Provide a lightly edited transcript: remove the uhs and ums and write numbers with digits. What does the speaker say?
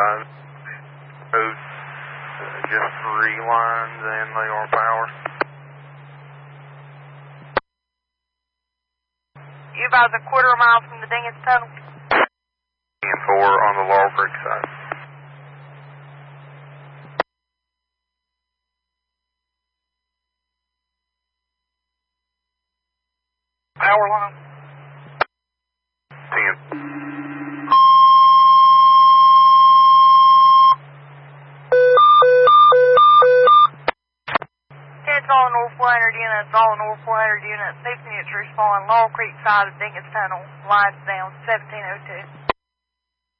advise. Road, just 3 lines and they are power. You about a quarter mile from the Dingus Tunnel? And 4 on the Laurel Creek side. Power line? 10. It's all North 400 units, all North 400 units. 6 units respond, Laurel Creek side of Dingus Tunnel. Lines down, 1702.